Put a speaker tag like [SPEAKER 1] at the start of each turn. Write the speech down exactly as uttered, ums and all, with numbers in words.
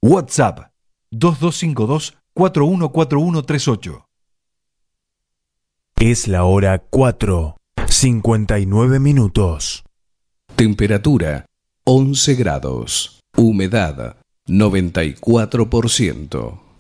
[SPEAKER 1] WhatsApp dos dos cinco dos, cuatro uno cuatro uno tres ocho.
[SPEAKER 2] Es la hora cuatro, cincuenta y nueve minutos.
[SPEAKER 3] Temperatura once grados. Humedad noventa y cuatro por ciento.